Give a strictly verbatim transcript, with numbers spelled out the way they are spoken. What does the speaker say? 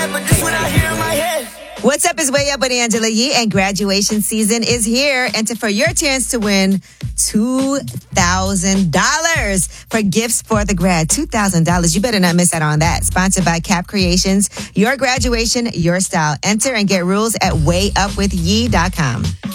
But this one I hear in my head. What's up is Way Up with Angela Yee, and graduation season is here. Enter for your chance to win two thousand dollars for gifts for the grad. two thousand dollars. You better not miss out on that. Sponsored by Cap Creations. Your graduation, your style. Enter and get rules at way up with yee dot com.